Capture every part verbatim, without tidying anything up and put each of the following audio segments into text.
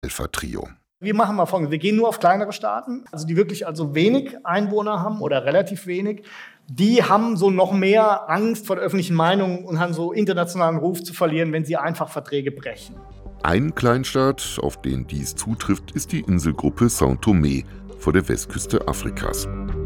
Alpha-Trio. Wir machen mal Folgendes. Wir gehen nur auf kleinere Staaten, also die wirklich also wenig Einwohner haben oder relativ wenig. Die haben so noch mehr Angst vor der öffentlichen Meinung und haben so internationalen Ruf zu verlieren, wenn sie einfach Verträge brechen. Ein Kleinstaat, auf den dies zutrifft, ist die Inselgruppe São Tomé vor der Westküste Afrikas.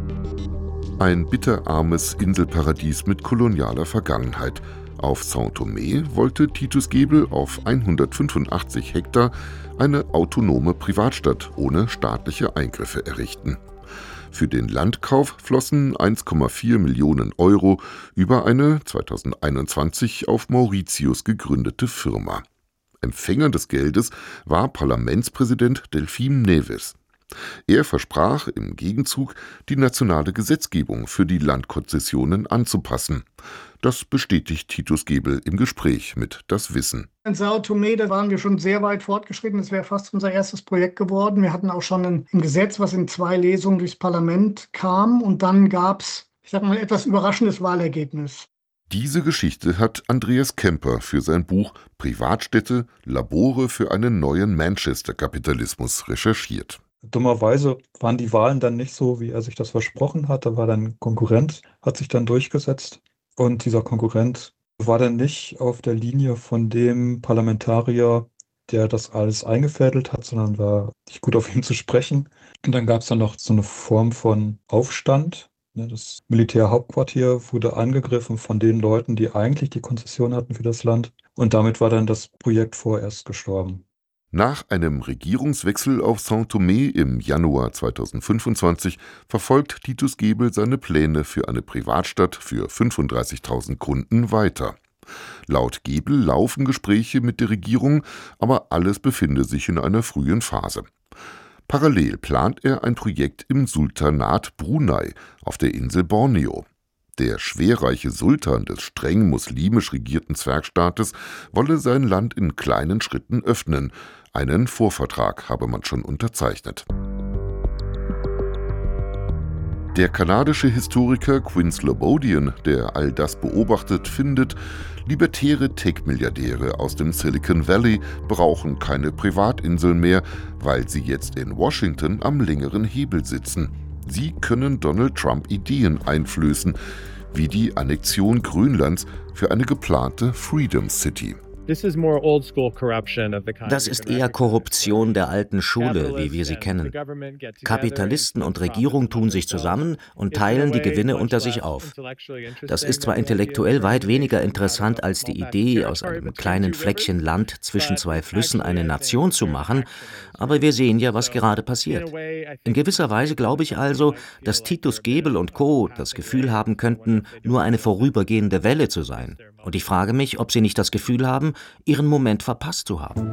Ein bitterarmes Inselparadies mit kolonialer Vergangenheit. Auf São Tomé wollte Titus Gebel auf hundertfünfundachtzig Hektar eine autonome Privatstadt ohne staatliche Eingriffe errichten. Für den Landkauf flossen eins Komma vier Millionen Euro über eine zweitausendeinundzwanzig auf Mauritius gegründete Firma. Empfänger des Geldes war Parlamentspräsident Delfim Neves. Er versprach im Gegenzug, die nationale Gesetzgebung für die Landkonzessionen anzupassen. Das bestätigt Titus Gebel im Gespräch mit Das Wissen. In São Tomé, da waren wir schon sehr weit fortgeschritten. Das wäre fast unser erstes Projekt geworden. Wir hatten auch schon ein, ein Gesetz, was in zwei Lesungen durchs Parlament kam. Und dann gab es, ich sage mal, ein etwas überraschendes Wahlergebnis. Diese Geschichte hat Andreas Kemper für sein Buch Privatstädte, Labore für einen neuen Manchester-Kapitalismus recherchiert. Dummerweise waren die Wahlen dann nicht so, wie er sich das versprochen hat. Da war dann ein Konkurrent, hat sich dann durchgesetzt. Und dieser Konkurrent war dann nicht auf der Linie von dem Parlamentarier, der das alles eingefädelt hat, sondern war nicht gut auf ihn zu sprechen. Und dann gab es dann noch so eine Form von Aufstand. Das Militärhauptquartier wurde angegriffen von den Leuten, die eigentlich die Konzession hatten für das Land. Und damit war dann das Projekt vorerst gestorben. Nach einem Regierungswechsel auf São Tomé im Januar zweitausendfünfundzwanzig verfolgt Titus Gebel seine Pläne für eine Privatstadt für fünfunddreißigtausend Kunden weiter. Laut Gebel laufen Gespräche mit der Regierung, aber alles befinde sich in einer frühen Phase. Parallel plant er ein Projekt im Sultanat Brunei auf der Insel Borneo. Der schwerreiche Sultan des streng muslimisch regierten Zwergstaates wolle sein Land in kleinen Schritten öffnen. Einen Vorvertrag habe man schon unterzeichnet. Der kanadische Historiker Quinn Slobodian, der all das beobachtet, findet, libertäre Tech-Milliardäre aus dem Silicon Valley brauchen keine Privatinseln mehr, weil sie jetzt in Washington am längeren Hebel sitzen. Sie können Donald Trump Ideen einflößen, wie die Annexion Grönlands für eine geplante Freedom City. Das ist eher Korruption der alten Schule, wie wir sie kennen. Kapitalisten und Regierung tun sich zusammen und teilen die Gewinne unter sich auf. Das ist zwar intellektuell weit weniger interessant als die Idee, aus einem kleinen Fleckchen Land zwischen zwei Flüssen eine Nation zu machen, aber wir sehen ja, was gerade passiert. In gewisser Weise glaube ich also, dass Titus Gebel und Co. das Gefühl haben könnten, nur eine vorübergehende Welle zu sein. Und ich frage mich, ob sie nicht das Gefühl haben, ihren Moment verpasst zu haben.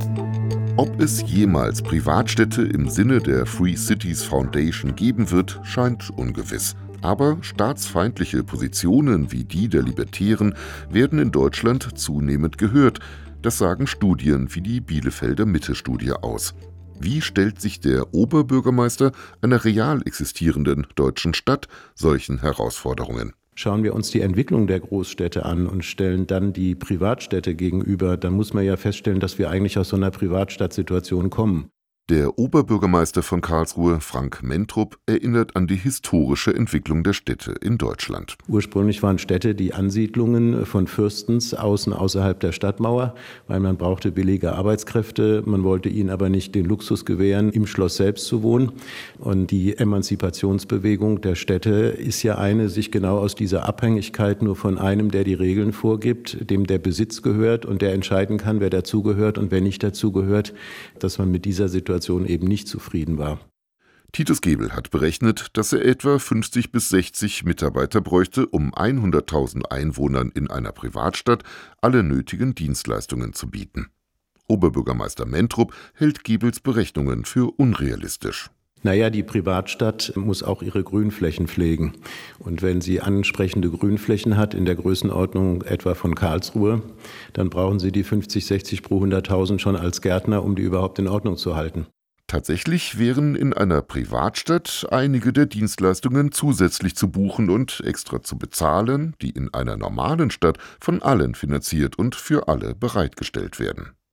Ob es jemals Privatstädte im Sinne der Free Cities Foundation geben wird, scheint ungewiss. Aber staatsfeindliche Positionen wie die der Libertären werden in Deutschland zunehmend gehört. Das sagen Studien wie die Bielefelder Mitte-Studie aus. Wie stellt sich der Oberbürgermeister einer real existierenden deutschen Stadt solchen Herausforderungen? Schauen wir uns die Entwicklung der Großstädte an und stellen dann die Privatstädte gegenüber, dann muss man ja feststellen, dass wir eigentlich aus so einer Privatstadtsituation kommen. Der Oberbürgermeister von Karlsruhe, Frank Mentrup, erinnert an die historische Entwicklung der Städte in Deutschland. Ursprünglich waren Städte die Ansiedlungen von Fürstens außen außerhalb der Stadtmauer, weil man brauchte billige Arbeitskräfte, man wollte ihnen aber nicht den Luxus gewähren, im Schloss selbst zu wohnen. Und die Emanzipationsbewegung der Städte ist ja eine, sich genau aus dieser Abhängigkeit nur von einem, der die Regeln vorgibt, dem der Besitz gehört und der entscheiden kann, wer dazugehört und wer nicht dazugehört, dass man mit dieser Situation eben nicht zufrieden war. Titus Gebel hat berechnet, dass er etwa fünfzig bis sechzig Mitarbeiter bräuchte, um hunderttausend Einwohnern in einer Privatstadt alle nötigen Dienstleistungen zu bieten. Oberbürgermeister Mentrup hält Gebels Berechnungen für unrealistisch. Naja, die Privatstadt muss auch ihre Grünflächen pflegen. Und wenn sie ansprechende Grünflächen hat, in der Größenordnung etwa von Karlsruhe, dann brauchen sie die fünfzig, sechzig pro hunderttausend schon als Gärtner, um die überhaupt in Ordnung zu halten. Tatsächlich wären in einer Privatstadt einige der Dienstleistungen zusätzlich zu buchen und extra zu bezahlen, die in einer normalen Stadt von allen finanziert und für alle bereitgestellt werden.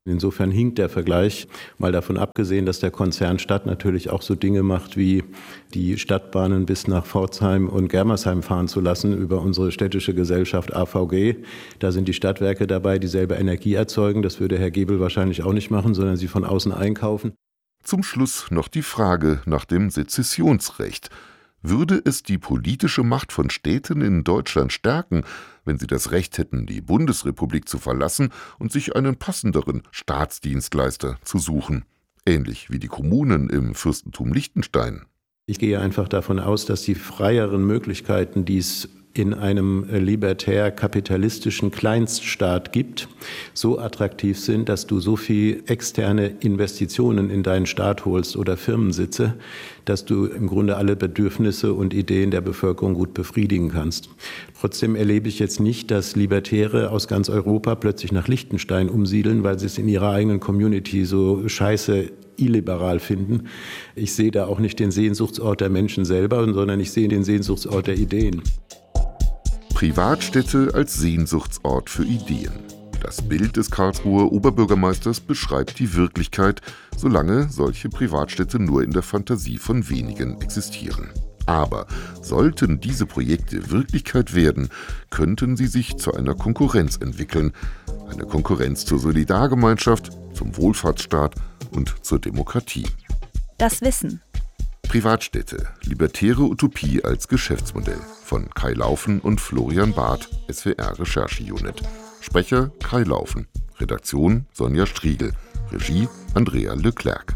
Insofern hinkt der Vergleich, mal davon abgesehen, dass der Konzern Stadt natürlich auch so Dinge macht, wie die Stadtbahnen bis nach Pforzheim und Germersheim fahren zu lassen über unsere städtische Gesellschaft A V G. Da sind die Stadtwerke dabei, die selber Energie erzeugen. Das würde Herr Gebel wahrscheinlich auch nicht machen, sondern sie von außen einkaufen. Zum Schluss noch die Frage nach dem Sezessionsrecht. Würde es die politische Macht von Städten in Deutschland stärken, wenn sie das Recht hätten, die Bundesrepublik zu verlassen und sich einen passenderen Staatsdienstleister zu suchen? Ähnlich wie die Kommunen im Fürstentum Liechtenstein. Ich gehe einfach davon aus, dass die freieren Möglichkeiten, die es in einem libertär-kapitalistischen Kleinststaat gibt, so attraktiv sind, dass du so viel externe Investitionen in deinen Staat holst oder Firmensitze, dass du im Grunde alle Bedürfnisse und Ideen der Bevölkerung gut befriedigen kannst. Trotzdem erlebe ich jetzt nicht, dass Libertäre aus ganz Europa plötzlich nach Liechtenstein umsiedeln, weil sie es in ihrer eigenen Community so scheiße illiberal finden. Ich sehe da auch nicht den Sehnsuchtsort der Menschen selber, sondern ich sehe den Sehnsuchtsort der Ideen. Privatstädte als Sehnsuchtsort für Ideen. Das Bild des Karlsruher Oberbürgermeisters beschreibt die Wirklichkeit, solange solche Privatstädte nur in der Fantasie von wenigen existieren. Aber sollten diese Projekte Wirklichkeit werden, könnten sie sich zu einer Konkurrenz entwickeln. Eine Konkurrenz zur Solidargemeinschaft, zum Wohlfahrtsstaat und zur Demokratie. Das Wissen. Privatstädte, libertäre Utopie als Geschäftsmodell von Kai Laufen und Florian Barth, S W R Recherche-Unit. Sprecher Kai Laufen, Redaktion Sonja Striegel, Regie Andrea Leclerc.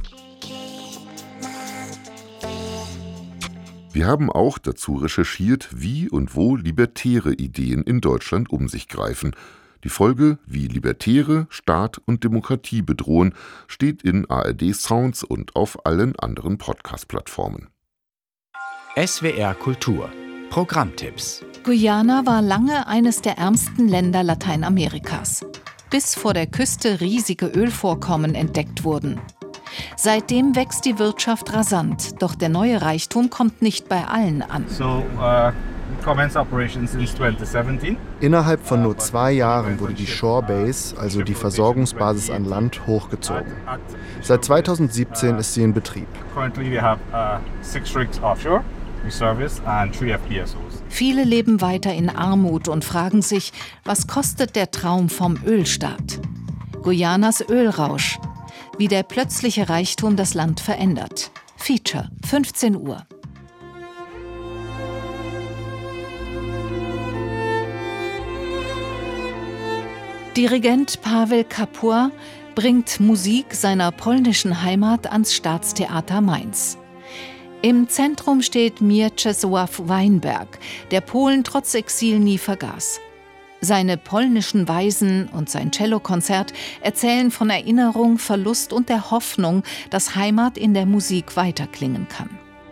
Wir haben auch dazu recherchiert, wie und wo libertäre Ideen in Deutschland um sich greifen. Die Folge, wie Libertäre Staat und Demokratie bedrohen, steht in A R D Sounds und auf allen anderen Podcast-Plattformen. S W R Kultur. Programmtipps. Guyana war lange eines der ärmsten Länder Lateinamerikas, bis vor der Küste riesige Ölvorkommen entdeckt wurden. Seitdem wächst die Wirtschaft rasant, doch der neue Reichtum kommt nicht bei allen an. So, uh Innerhalb von nur zwei Jahren wurde die Shore Base, also die Versorgungsbasis an Land, hochgezogen. Seit zweitausendsiebzehn ist sie in Betrieb. Viele leben weiter in Armut und fragen sich, was kostet der Traum vom Ölstaat? Guyanas Ölrausch, wie der plötzliche Reichtum das Land verändert. Feature, fünfzehn Uhr. Dirigent Paweł Kapur bringt Musik seiner polnischen Heimat ans Staatstheater Mainz. Im Zentrum steht Mieczysław Weinberg, der Polen trotz Exil nie vergaß. Seine polnischen Weisen und sein Cellokonzert erzählen von Erinnerung, Verlust und der Hoffnung, dass Heimat in der Musik weiterklingen kann.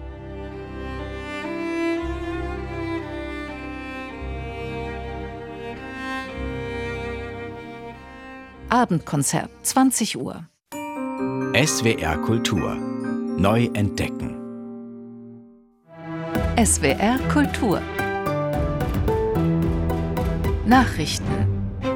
Abendkonzert, zwanzig Uhr. S W R Kultur. Neu entdecken. S W R Kultur. Nachrichten.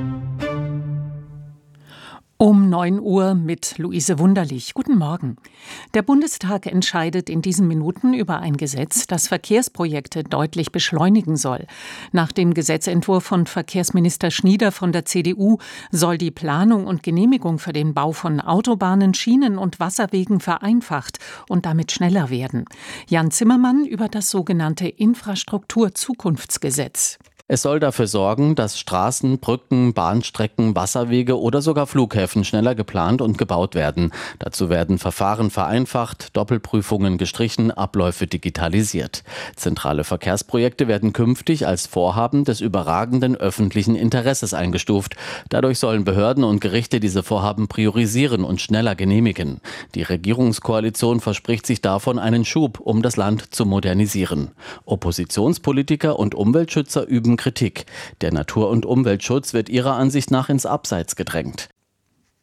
Um neun Uhr mit Luise Wunderlich. Guten Morgen. Der Bundestag entscheidet in diesen Minuten über ein Gesetz, das Verkehrsprojekte deutlich beschleunigen soll. Nach dem Gesetzentwurf von Verkehrsminister Schnieder von der C D U soll die Planung und Genehmigung für den Bau von Autobahnen, Schienen und Wasserwegen vereinfacht und damit schneller werden. Jan Zimmermann über das sogenannte Infrastruktur-Zukunftsgesetz. Es soll dafür sorgen, dass Straßen, Brücken, Bahnstrecken, Wasserwege oder sogar Flughäfen schneller geplant und gebaut werden. Dazu werden Verfahren vereinfacht, Doppelprüfungen gestrichen, Abläufe digitalisiert. Zentrale Verkehrsprojekte werden künftig als Vorhaben des überragenden öffentlichen Interesses eingestuft. Dadurch sollen Behörden und Gerichte diese Vorhaben priorisieren und schneller genehmigen. Die Regierungskoalition verspricht sich davon einen Schub, um das Land zu modernisieren. Oppositionspolitiker und Umweltschützer üben Kritik. Der Natur- und Umweltschutz wird ihrer Ansicht nach ins Abseits gedrängt.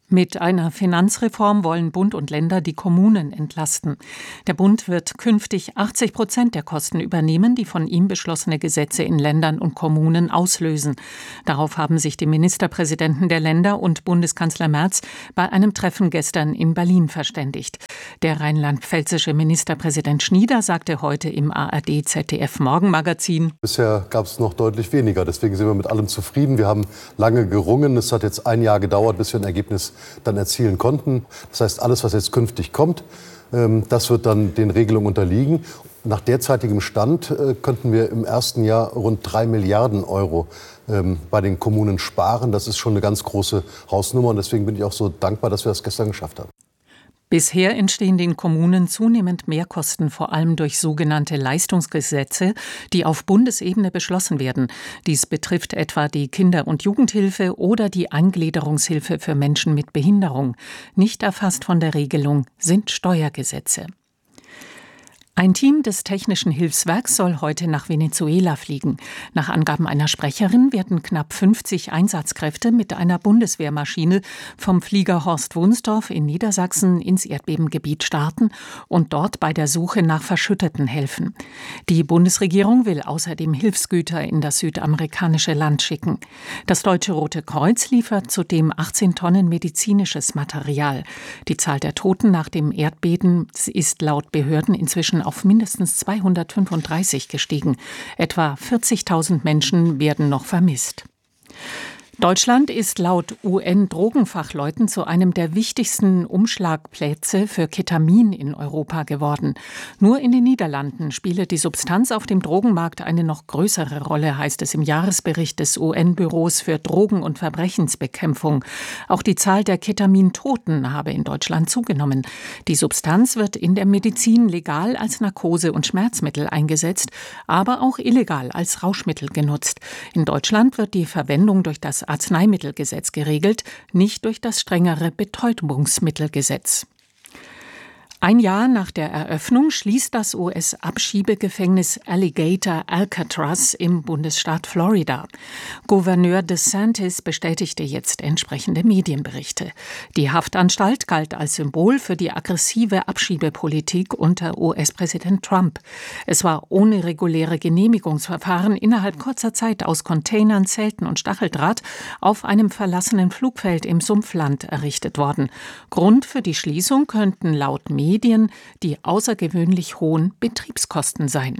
Mit einer Finanzreform wollen Bund und Länder die Kommunen entlasten. Der Bund wird künftig achtzig Prozent der Kosten übernehmen, die von ihm beschlossene Gesetze in Ländern und Kommunen auslösen. Darauf haben sich die Ministerpräsidenten der Länder und Bundeskanzler Merz bei einem Treffen gestern in Berlin verständigt. Der rheinland-pfälzische Ministerpräsident Schnieder sagte heute im A R D-Z D F-Morgenmagazin: Bisher gab es noch deutlich weniger. Deswegen sind wir mit allem zufrieden. Wir haben lange gerungen. Es hat jetzt ein Jahr gedauert, bis wir ein Ergebnis dann erzielen konnten. Das heißt, alles, was jetzt künftig kommt, das wird dann den Regelungen unterliegen. Nach derzeitigem Stand könnten wir im ersten Jahr rund drei Milliarden Euro bei den Kommunen sparen. Das ist schon eine ganz große Hausnummer und deswegen bin ich auch so dankbar, dass wir das gestern geschafft haben. Bisher entstehen den Kommunen zunehmend Mehrkosten, vor allem durch sogenannte Leistungsgesetze, die auf Bundesebene beschlossen werden. Dies betrifft etwa die Kinder- und Jugendhilfe oder die Eingliederungshilfe für Menschen mit Behinderung. Nicht erfasst von der Regelung sind Steuergesetze. Ein Team des Technischen Hilfswerks soll heute nach Venezuela fliegen. Nach Angaben einer Sprecherin werden knapp fünfzig Einsatzkräfte mit einer Bundeswehrmaschine vom Flieger Horst Wunstorf in Niedersachsen ins Erdbebengebiet starten und dort bei der Suche nach Verschütteten helfen. Die Bundesregierung will außerdem Hilfsgüter in das südamerikanische Land schicken. Das Deutsche Rote Kreuz liefert zudem achtzehn Tonnen medizinisches Material. Die Zahl der Toten nach dem Erdbeben ist laut Behörden inzwischen auf mindestens zweihundertfünfunddreißig gestiegen. Etwa vierzigtausend Menschen werden noch vermisst. Deutschland ist laut U N-Drogenfachleuten zu einem der wichtigsten Umschlagplätze für Ketamin in Europa geworden. Nur in den Niederlanden spiele die Substanz auf dem Drogenmarkt eine noch größere Rolle, heißt es im Jahresbericht des U N-Büros für Drogen- und Verbrechensbekämpfung. Auch die Zahl der Ketamintoten habe in Deutschland zugenommen. Die Substanz wird in der Medizin legal als Narkose- und Schmerzmittel eingesetzt, aber auch illegal als Rauschmittel genutzt. In Deutschland wird die Verwendung durch das Arzneimittelgesetz geregelt, nicht durch das strengere Betäubungsmittelgesetz. Ein Jahr nach der Eröffnung schließt das U S-Abschiebegefängnis Alligator Alcatraz im Bundesstaat Florida. Gouverneur DeSantis bestätigte jetzt entsprechende Medienberichte. Die Haftanstalt galt als Symbol für die aggressive Abschiebepolitik unter U S-Präsident Trump. Es war ohne reguläre Genehmigungsverfahren innerhalb kurzer Zeit aus Containern, Zelten und Stacheldraht auf einem verlassenen Flugfeld im Sumpfland errichtet worden. Grund für die Schließung könnten laut Medien Medien die außergewöhnlich hohen Betriebskosten sein.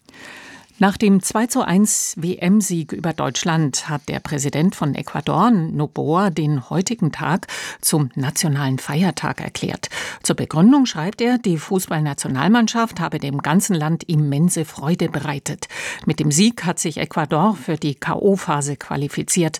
Nach dem zwei zu eins W M-Sieg über Deutschland hat der Präsident von Ecuador, Noboa, den heutigen Tag zum nationalen Feiertag erklärt. Zur Begründung schreibt er, die Fußballnationalmannschaft habe dem ganzen Land immense Freude bereitet. Mit dem Sieg hat sich Ecuador für die K O-Phase qualifiziert.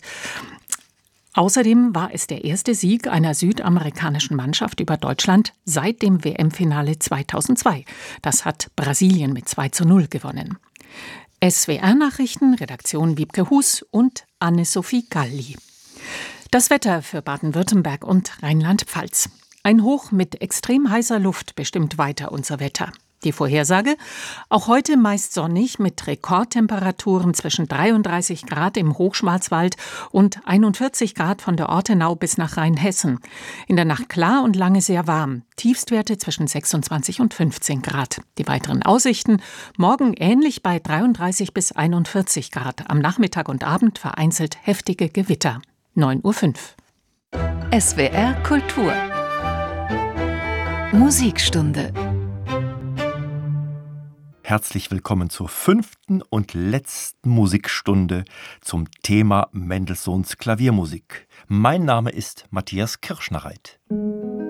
Außerdem war es der erste Sieg einer südamerikanischen Mannschaft über Deutschland seit dem W M-Finale zweitausendzwei. Das hat Brasilien mit zwei zu null gewonnen. S W R-Nachrichten, Redaktion Wiebke Hus und Anne-Sophie Galli. Das Wetter für Baden-Württemberg und Rheinland-Pfalz. Ein Hoch mit extrem heißer Luft bestimmt weiter unser Wetter. Die Vorhersage: Auch heute meist sonnig mit Rekordtemperaturen zwischen dreiunddreißig Grad im Hochschwarzwald und einundvierzig Grad von der Ortenau bis nach Rheinhessen. In der Nacht klar und lange sehr warm. Tiefstwerte zwischen sechsundzwanzig und fünfzehn Grad. Die weiteren Aussichten: Morgen ähnlich bei dreiunddreißig bis einundvierzig Grad. Am Nachmittag und Abend vereinzelt heftige Gewitter. neun Uhr fünf. S W R Kultur. Musikstunde. Herzlich willkommen zur fünften und letzten Musikstunde zum Thema Mendelssohns Klaviermusik. Mein Name ist Matthias Kirschnereit.